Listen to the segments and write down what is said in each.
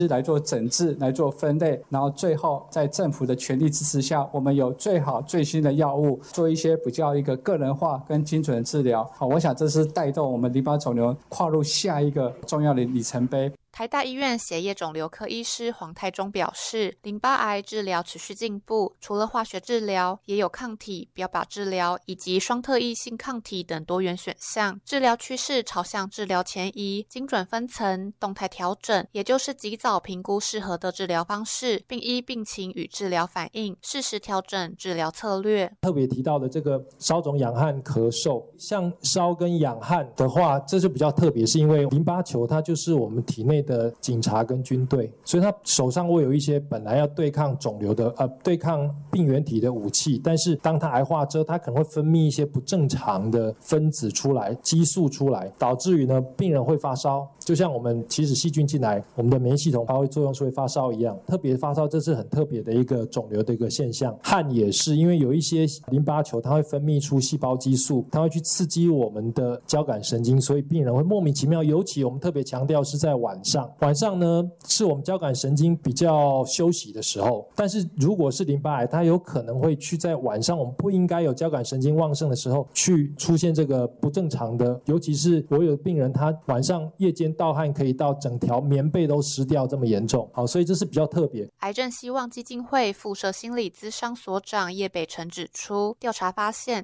来做诊治、来做分类，然后最后在政府的全力支持下，我们有最好最新的药物，做一些比较一个个人化跟精准的治疗。我想这是带动我们淋巴肿瘤跨入下一个重要的里程碑。 台大医院血液肿瘤科医师黄泰忠表示，淋巴癌治疗持续进步，除了化学治疗，也有抗体、标靶治疗以及双特异性抗体等多元选项。治疗趋势朝向治疗前移、精准分层、动态调整，也就是及早评估适合的治疗方式，并依病情与治疗反应，适时调整治疗策略。 特别提到的这个烧肿、痒汗、咳嗽，像烧跟痒汗的话，这就比较特别，是因为淋巴球它就是我们体内的警察跟军队，所以他手上会有一些本来要对抗肿瘤的对抗病原体的武器，但是当它癌化之后，它可能会分泌一些不正常的分子出来，激素出来，导致于呢病人会发烧，就像我们其实细菌进来，我们的免疫系统发挥作用是会发烧一样，特别发烧这是很特别的一个肿瘤的一个现象。汗也是，因为有一些淋巴球它会分泌出细胞激素，它会去刺激我们的交感神经，所以病人会莫名其妙，尤其我们特别强调是在晚上呢是我们交感神经比较休息的时候，但是如果是淋巴癌，它有可能会去在晚上我们不应该有交感神经旺盛的时候去出现这个不正常的，尤其是我有病人他晚上夜间盗汗可以到整条棉被都湿掉这么严重，好，所以这是比较特别。 癌症希望基金会附设心理咨商所长叶北辰指出，调查发现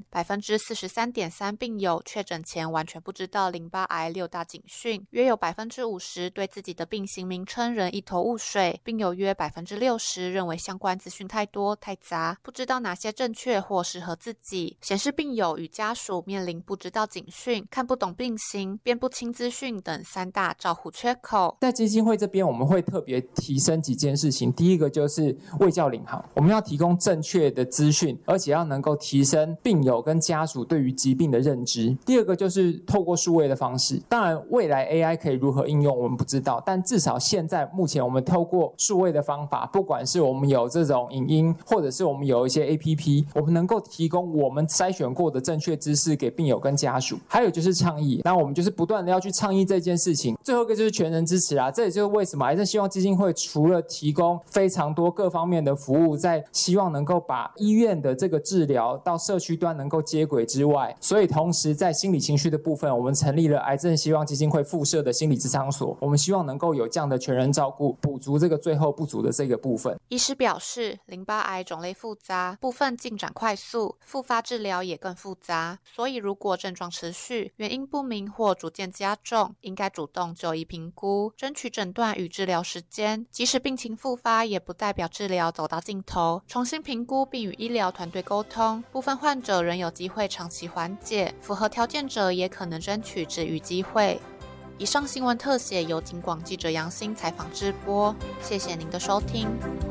43.3% 病友确诊前完全不知道淋巴癌6大警讯，约有 50% 对自己的病型名称仍一头雾水，并有约 60% 认为相关资讯太多太杂，不知道哪些正确或适合自己，显示病友与家属面临不知道警讯、看不懂病型、辨不清资讯等3大照护缺口。 在基金会这边，我们会特别提升几件事情。第一个就是卫教领航，我们要提供正确的资讯，而且要能够提升病友跟家属对于疾病的认知。第二个就是透过数位的方式，当然未来 AI 可以如何应用我们不知道，但至少现在目前我们透过数位的方法，不管是我们有这种影音，或者是我们有一些 APP， 我们能够提供我们筛选过的正确知识给病友跟家属。还有就是倡议，那我们就是不断的要去倡议这件事情。最后一个就是全人支持啊，这也就是为什么癌症希望基金会除了提供非常多各方面的服务，在希望能够把医院的这个治疗到社区端能够接轨之外，所以同时在心理情绪的部分，我们成立了癌症希望基金会附设的心理咨商所，我们希望能够有这样的全人照顾，补足这个最后不足的这个部分。 医师表示，淋巴癌种类复杂，部分进展快速，复发治疗也更复杂，所以如果症状持续，原因不明或逐渐加重，应该主动就医评估，争取诊断与治疗时间。即使病情复发，也不代表治疗走到尽头，重新评估并与医疗团队沟通，部分患者仍有机会长期缓解，符合条件者也可能争取治愈机会。以上新闻特写由警广记者杨欣采访直播，谢谢您的收听。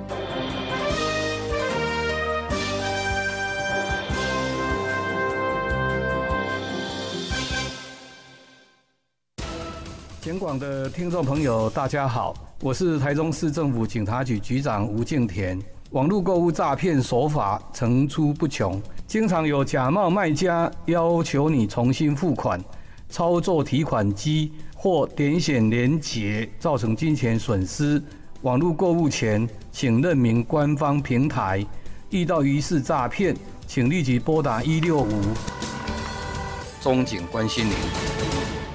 警广的听众朋友大家好，我是台中市政府警察局局长吴敬田。网络购物诈骗手法层出不穷，经常有假冒卖家要求你重新付款，操作提款机或点选连结，造成金钱损失。网络购物前，请认明官方平台。遇到疑似诈骗，请立即拨打165。中警关心您。